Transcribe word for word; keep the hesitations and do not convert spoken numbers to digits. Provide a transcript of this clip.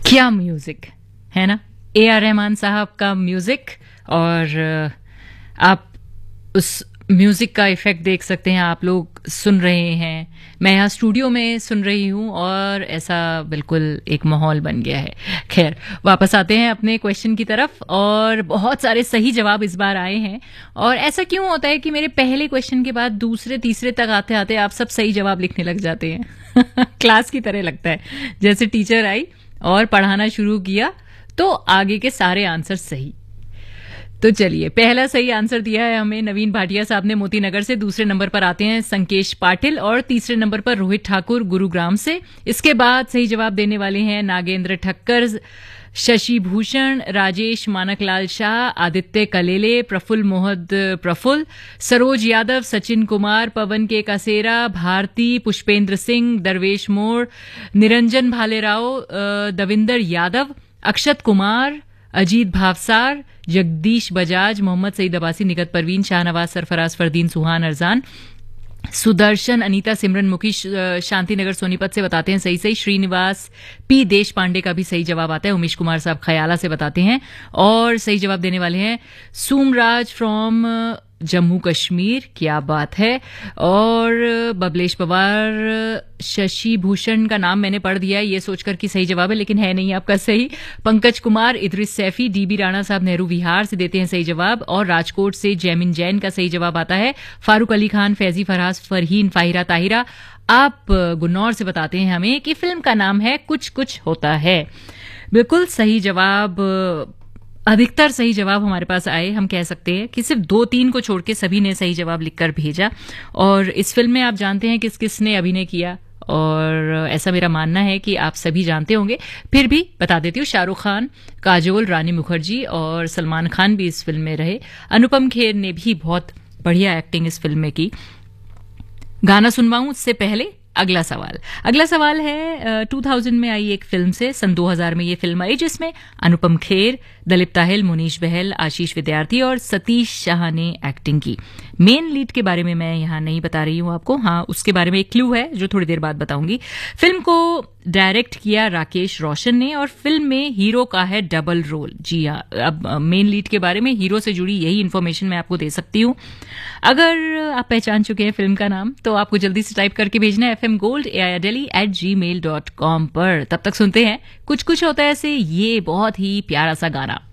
क्या म्यूजिक है ना, ए आर रहमान साहब का म्यूजिक। और आप उस म्यूजिक का इफेक्ट देख सकते हैं, आप लोग सुन रहे हैं, मैं यहाँ स्टूडियो में सुन रही हूँ और ऐसा बिल्कुल एक माहौल बन गया है। खैर, वापस आते हैं अपने क्वेश्चन की तरफ। और बहुत सारे सही जवाब इस बार आए हैं। और ऐसा क्यों होता है कि मेरे पहले क्वेश्चन के बाद दूसरे तीसरे तक आते आते आप सब सही जवाब लिखने लग जाते हैं। क्लास की तरह लगता है, जैसे टीचर आई और पढ़ाना शुरू किया तो आगे के सारे आंसर सही। तो चलिए, पहला सही आंसर दिया है हमें नवीन भाटिया साहब ने मोती नगर से। दूसरे नंबर पर आते हैं संकेश पाटिल और तीसरे नंबर पर रोहित ठाकुर गुरुग्राम से। इसके बाद सही जवाब देने वाले हैं नागेंद्र ठक्कर, शशि भूषण, राजेश मानकलाल शाह, आदित्य कलेले, प्रफुल्ल मोहद प्रफुल्ल, सरोज यादव, सचिन कुमार, पवन के कासेरा, भारती, पुष्पेंद्र सिंह, दरवेश मोड़, निरंजन भालेराव, दविंदर यादव, अक्षत कुमार, अजीत भावसार, जगदीश बजाज, मोहम्मद सईद अब्बासी, निकत परवीन, शाहनवाज सरफराज, फरदीन सुहान अरजान, सुदर्शन, अनीता, सिमरन मुखी, शांतिनगर सोनीपत से बताते हैं सही सही। श्रीनिवास पी देश पांडे का भी सही जवाब आता है। उमेश कुमार साहब खयाला से बताते हैं और सही जवाब देने वाले हैं सोमराज फ्रॉम जम्मू कश्मीर। क्या बात है। और बबलेश पवार, शशि भूषण का नाम मैंने पढ़ दिया ये सोचकर कि सही जवाब है, लेकिन है नहीं आपका सही। पंकज कुमार, इद्रिस सैफी, डीबी राणा साहब नेहरू विहार से देते हैं सही जवाब। और राजकोट से जैमिन जैन का सही जवाब आता है। फारूक अली खान, फैजी फरहास, फरहीन, फाहिरा ताहिरा। आप गुन्नौर से बताते हैं हमें कि फिल्म का नाम है कुछ कुछ होता है। बिल्कुल सही जवाब, अधिकतर सही जवाब हमारे पास आए। हम कह सकते हैं कि सिर्फ दो तीन को छोड़ के सभी ने सही जवाब लिखकर भेजा। और इस फिल्म में आप जानते हैं किस किस ने अभिनय किया, और ऐसा मेरा मानना है कि आप सभी जानते होंगे, फिर भी बता देती हूँ। शाहरुख खान, काजोल, रानी मुखर्जी और सलमान खान भी इस फिल्म में रहे। अनुपम खेर ने भी बहुत बढ़िया एक्टिंग इस फिल्म में की। गाना सुनवाऊं उससे पहले अगला सवाल अगला सवाल है टू थाउजेंड में आई एक फिल्म से। सन दो हज़ार में ये फिल्म आई जिसमें अनुपम खेर, दलीप ताहिल, मुनीश बहल, आशीष विद्यार्थी और सतीश शाह ने एक्टिंग की। मेन लीड के बारे में मैं यहाँ नहीं बता रही हूँ आपको, हाँ उसके बारे में एक क्लू है जो थोड़ी देर बाद बताऊंगी। फिल्म को डायरेक्ट किया राकेश रोशन ने और फिल्म में हीरो का है डबल रोल। जी हाँ, अब मेन लीड के बारे में हीरो से जुड़ी यही इन्फॉर्मेशन मैं आपको दे सकती हूँ। अगर आप पहचान चुके हैं फिल्म का नाम तो आपको जल्दी से टाइप करके भेजना है F M gold A I R Delhi eight ji mail dot com पर। तब तक सुनते हैं कुछ कुछ होता है ऐसे, ये बहुत ही प्यारा सा गाना।